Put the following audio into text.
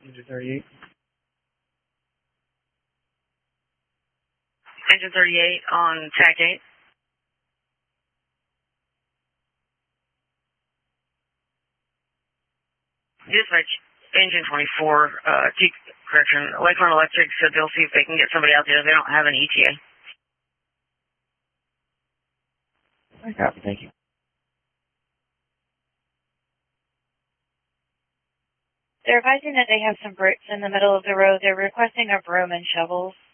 Engine 38. Engine 38 on track 8. Dispatch, engine 24, correction, Lakeland Electric said they'll see if they can get somebody out there. They don't have an ETA. I copy, thank you. They're advising that they have some bricks in the middle of the road. They're requesting a broom and shovels.